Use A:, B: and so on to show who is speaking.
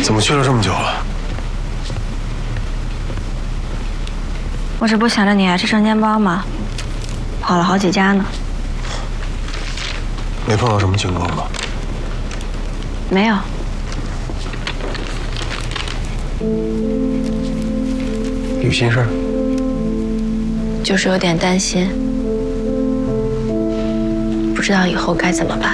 A: 怎么去了这么久了？
B: 我这不想着你爱吃生煎包吗？跑了好几家呢。
A: 没碰到什么情况吧？
B: 没有。
A: 有心事儿？
B: 就是有点担心，不知道以后该怎么办。